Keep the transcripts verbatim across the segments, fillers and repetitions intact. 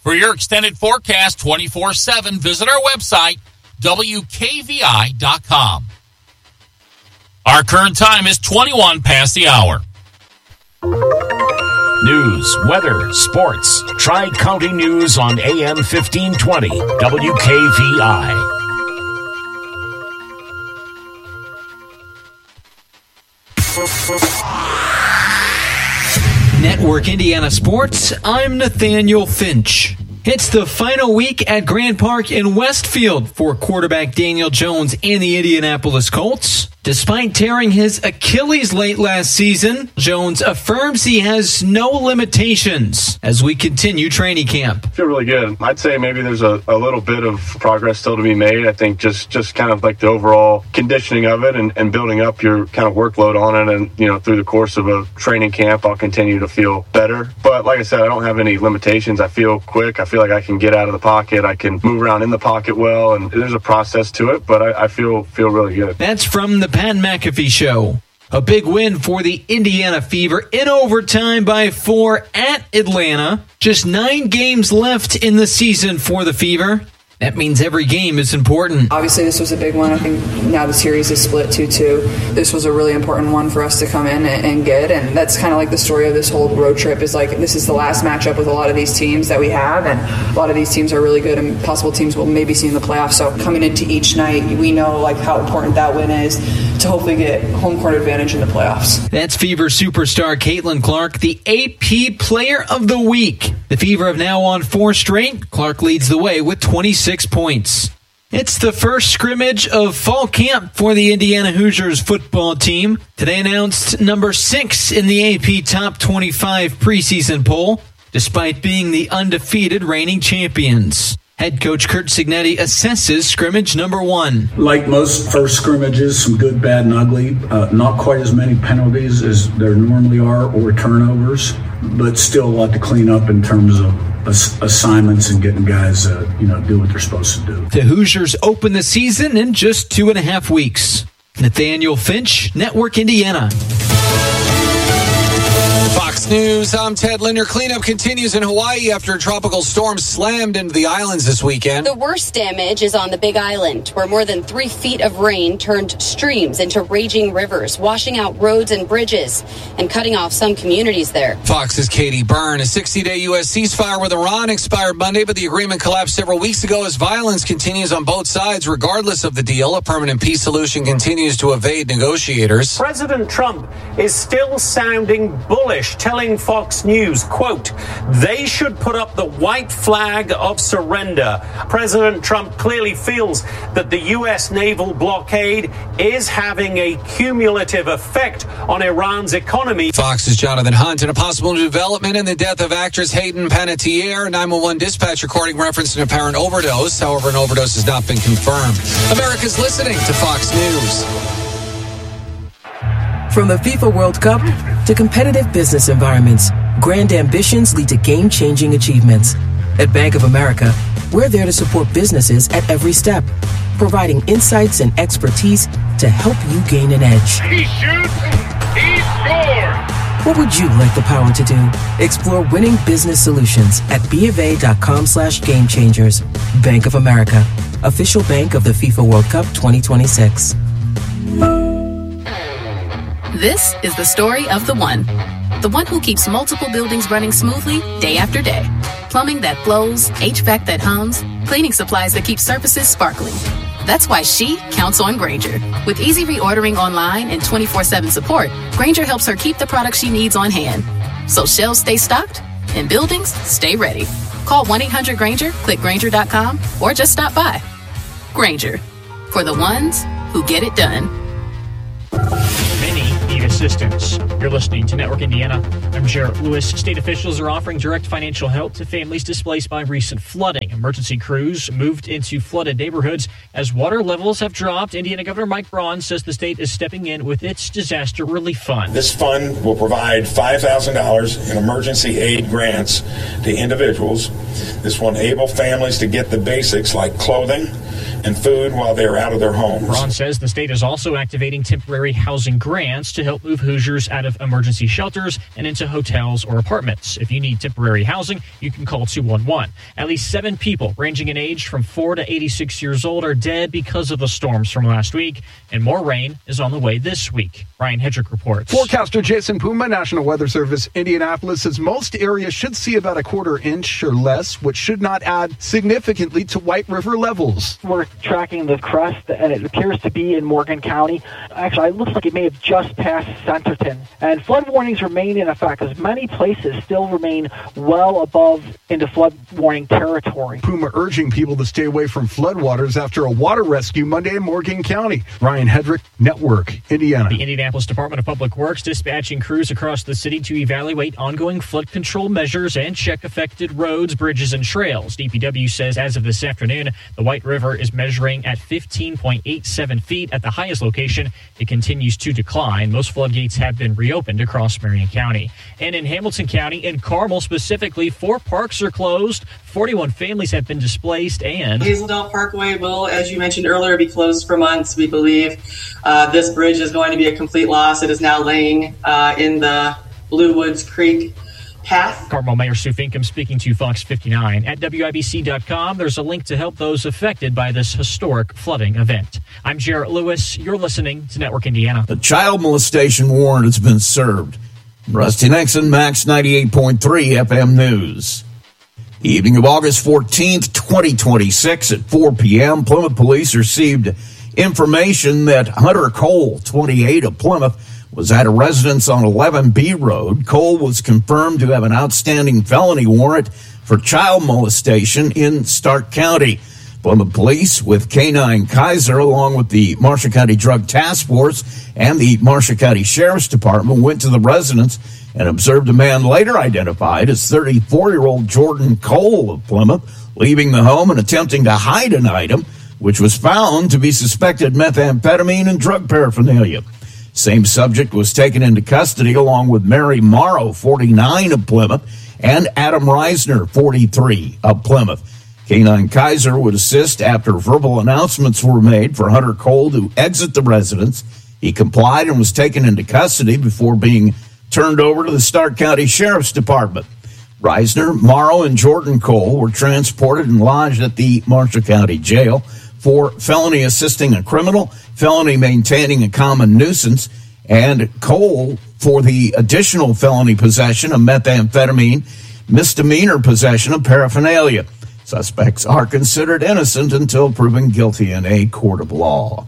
For your extended forecast twenty-four seven, visit our website, W K V I dot com. Our current time is twenty-one past the hour. News, weather, sports. Tri-County News on A M fifteen twenty, W K V I. Network Indiana Sports, I'm Nathaniel Finch. It's the final week at Grand Park in Westfield for quarterback Daniel Jones and the Indianapolis Colts. Despite tearing his Achilles late last season, Jones affirms he has no limitations as we continue training camp. I feel really good. I'd say maybe there's a, a little bit of progress still to be made. I think just, just kind of like the overall conditioning of it and, and building up your kind of workload on it. And, you know, through the course of a training camp, I'll continue to feel better. But like I said, I don't have any limitations. I feel quick. I feel like I can get out of the pocket. I can move around in the pocket well. And there's a process to it, but I, I feel feel really good. That's from the Pat McAfee Show. A big win for the Indiana Fever in overtime by four at Atlanta. Just nine games left in the season for the Fever. That means every game is important. Obviously, this was a big one. I think now the series is split two two. This was a really important one for us to come in and get, and that's kind of like the story of this whole road trip is like this is the last matchup with a lot of these teams that we have, and a lot of these teams are really good and possible teams we'll maybe see in the playoffs. So coming into each night, we know like how important that win is to hopefully get home court advantage in the playoffs. That's Fever superstar Caitlin Clark, the A P Player of the Week. The Fever have now won four straight. Clark leads the way with twenty-six points. It's the first scrimmage of fall camp for the Indiana Hoosiers football team. Today announced number six in the A P Top twenty-five preseason poll, despite being the undefeated reigning champions. Head coach Curt Cignetti assesses scrimmage number one. Like most first scrimmages, some good, bad, and ugly. Uh, not quite as many penalties as there normally are or turnovers, but still a lot to clean up in terms of ass- assignments and getting guys, uh, you know, do what they're supposed to do. The Hoosiers open the season in just two and a half weeks. Nathaniel Finch, Network Indiana. Fox News, I'm Ted Linder. Cleanup continues in Hawaii after a tropical storm slammed into the islands this weekend. The worst damage is on the Big Island, where more than three feet of rain turned streams into raging rivers, washing out roads and bridges and cutting off some communities there. Fox's Katie Byrne. A sixty-day U S ceasefire with Iran expired Monday, but the agreement collapsed several weeks ago as violence continues on both sides. Regardless of the deal, a permanent peace solution continues to evade negotiators. President Trump is still sounding bullish, telling Fox News, quote, they should put up the white flag of surrender. President Trump clearly feels that the U S naval blockade is having a cumulative effect on Iran's economy. Fox's Jonathan Hunt. And a possible new development in the death of actress Hayden Panettiere. nine one one dispatch recording referenced an apparent overdose. However, an overdose has not been confirmed. America's listening to Fox News. From the FIFA World Cup to competitive business environments, grand ambitions lead to game-changing achievements. At Bank of America, we're there to support businesses at every step, providing insights and expertise to help you gain an edge. He shoots, he scores! What would you like the power to do? Explore winning business solutions at BofA.com slash game changers. Bank of America, official bank of the FIFA World Cup twenty twenty-six. This is the story of the one. The one who keeps multiple buildings running smoothly day after day. Plumbing that flows, H V A C that hums, cleaning supplies that keep surfaces sparkling. That's why she counts on Grainger. With easy reordering online and twenty-four seven support, Grainger helps her keep the products she needs on hand. So shelves stay stocked and buildings stay ready. Call one eight hundred Grainger, click Grainger dot com, or just stop by. Grainger, for the ones who get it done. Many need assistance. You're listening to Network Indiana. I'm Jarrett Lewis. State officials are offering direct financial help to families displaced by recent flooding. Emergency crews moved into flooded neighborhoods as water levels have dropped. Indiana Governor Mike Braun says the state is stepping in with its disaster relief fund. This fund will provide five thousand dollars in emergency aid grants to individuals. This will enable families to get the basics like clothing, and food while they're out of their homes. Braun says the state is also activating temporary housing grants to help move Hoosiers out of emergency shelters and into hotels or apartments. If you need temporary housing, you can call two one one. At least seven people ranging in age from four to eighty-six years old are dead because of the storms from last week, and more rain is on the way this week. Ryan Hedrick reports. Forecaster Jason Puma, National Weather Service, Indianapolis, says most areas should see about a quarter inch or less, which should not add significantly to White River levels. We're tracking the crest, and it appears to be in Morgan County. Actually, it looks like it may have just passed Centerton. And flood warnings remain in effect, as many places still remain well above into flood warning territory. Puma urging people to stay away from floodwaters after a water rescue Monday in Morgan County. Ryan Hedrick, Network, Indiana. The Indianapolis Department of Public Works dispatching crews across the city to evaluate ongoing flood control measures and check affected roads, bridges, and trails. D P W says as of this afternoon, the White River is measuring at fifteen point eight seven feet at the highest location. It continues to decline. Most floodgates have been reopened across Marion County. And in Hamilton County, in Carmel specifically, four parks are closed. forty-one families have been displaced, and Hazeldale Parkway will, as you mentioned earlier, be closed for months, we believe. Uh, this bridge is going to be a complete loss. It is now laying uh, in the Blue Woods Creek path. Carmel Mayor Sue Finkham speaking to Fox fifty-nine. At W I B C dot com, there's a link to help those affected by this historic flooding event. I'm Jarrett Lewis. You're listening to Network Indiana. The child molestation warrant has been served. Rusty Nixon, Max ninety-eight point three F M News. The evening of August fourteenth, twenty twenty-six at four p.m., Plymouth police received information that Hunter Cole, twenty-eight, of Plymouth, was at a residence on eleven B Road. Cole was confirmed to have an outstanding felony warrant for child molestation in Stark County. Plymouth police with K nine Kaiser, along with the Marshall County Drug Task Force and the Marshall County Sheriff's Department, went to the residence and observed a man later identified as thirty-four-year-old Jordan Cole of Plymouth leaving the home and attempting to hide an item, which was found to be suspected methamphetamine and drug paraphernalia. Same subject was taken into custody along with Mary Morrow, forty-nine, of Plymouth, and Adam Reisner, forty-three, of Plymouth. K nine Kaiser would assist after verbal announcements were made for Hunter Cole to exit the residence. He complied and was taken into custody before being turned over to the Stark County Sheriff's Department. Reisner, Morrow, and Jordan Cole were transported and lodged at the Marshall County Jail for felony assisting a criminal, felony maintaining a common nuisance, and Cole for the additional felony possession of methamphetamine, misdemeanor possession of paraphernalia. Suspects are considered innocent until proven guilty in a court of law.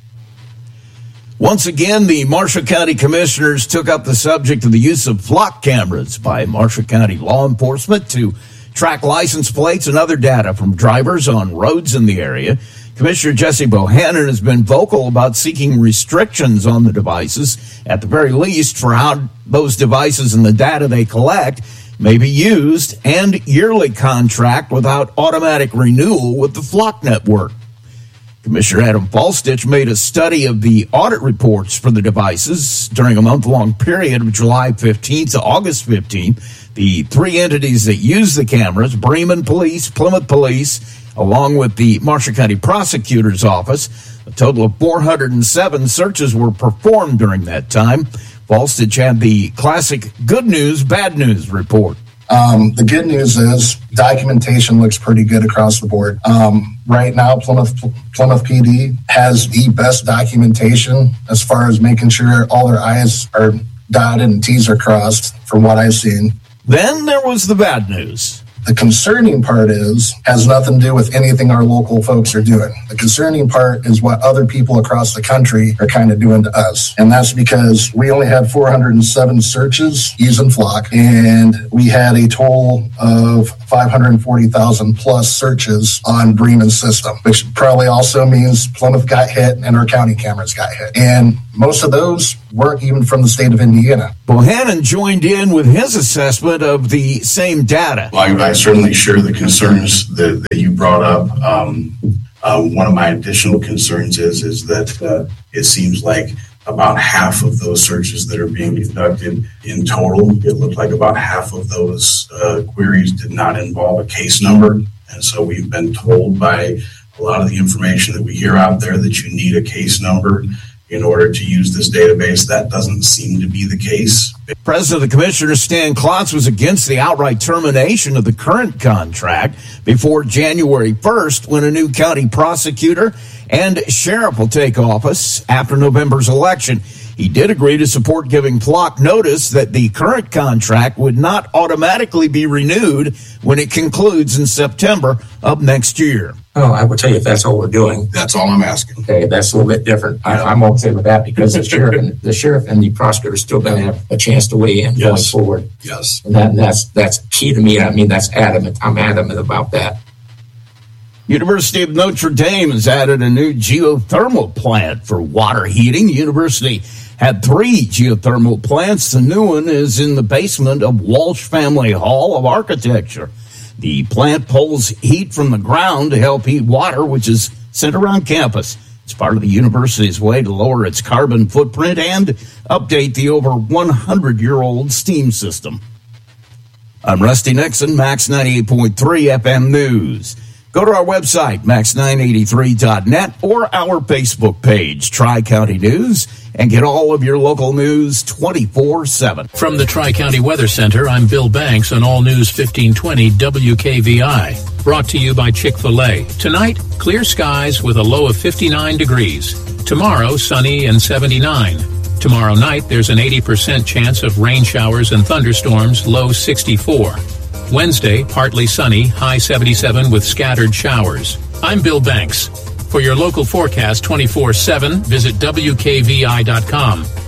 Once again, the Marshall County Commissioners took up the subject of the use of flock cameras by Marshall County law enforcement to track license plates and other data from drivers on roads in the area. Commissioner Jesse Bohannon has been vocal about seeking restrictions on the devices, at the very least, for how those devices and the data they collect may be used, and yearly contract without automatic renewal with the Flock Network. Commissioner Adam Falstich made a study of the audit reports for the devices during a month-long period of July fifteenth to August fifteenth. The three entities that use the cameras, Bremen Police, Plymouth Police, along with the Marshall County Prosecutor's Office, a total of four hundred seven searches were performed during that time. Falstich had the classic good news, bad news report. Um, the good news is documentation looks pretty good across the board. Um, right now, Plymouth Plymouth P D has the best documentation as far as making sure all their I's are dotted and T's are crossed, from what I've seen. Then there was the bad news. The concerning part is, has nothing to do with anything our local folks are doing. The concerning part is what other people across the country are kind of doing to us. And that's because we only had four hundred seven searches using Flock, and we had a total of five hundred forty thousand plus searches on Bremen's system, which probably also means Plymouth got hit and our county cameras got hit. And most of those weren't even from the state of Indiana. Bohannon joined in with his assessment of the same data. Well, I, I certainly share the concerns that, that you brought up. Um, uh, one of my additional concerns is, is that uh, it seems like about half of those searches that are being conducted in total, it looked like about half of those uh, queries did not involve a case number. And so we've been told by a lot of the information that we hear out there that you need a case number in order to use this database. That doesn't seem to be the case. President of the Commissioners, Stan Klotz, was against the outright termination of the current contract before January first, when a new county prosecutor and sheriff will take office after November's election. He did agree to support giving Plock notice that the current contract would not automatically be renewed when it concludes in September of next year. Oh, I will tell you, if that's all we're doing. That's all I'm asking. Okay, that's a little bit different. I, I'm okay with that because the sheriff and the sheriff and the prosecutor are still going to have a chance to weigh in yes. going forward. Yes, and that, that's that's key to me. I mean, that's adamant. I'm adamant about that. University of Notre Dame has added a new geothermal plant for water heating. University had three geothermal plants. The new one is in the basement of Walsh Family Hall of Architecture. The plant pulls heat from the ground to help heat water, which is sent around campus. It's part of the university's way to lower its carbon footprint and update the over one hundred year old steam system. I'm Rusty Nixon, Max ninety-eight point three F M News. Go to our website, max nine eighty-three dot net, or our Facebook page, Tri-County News, and get all of your local news twenty-four seven. From the Tri-County Weather Center, I'm Bill Banks on All News fifteen twenty W K V I. Brought to you by Chick-fil-A. Tonight, clear skies with a low of fifty-nine degrees. Tomorrow, sunny and seventy-nine. Tomorrow night, there's an eighty percent chance of rain showers and thunderstorms, low sixty-four. Wednesday, partly sunny, high seventy-seven with scattered showers. I'm Bill Banks. For your local forecast twenty-four seven, visit W K V I dot com.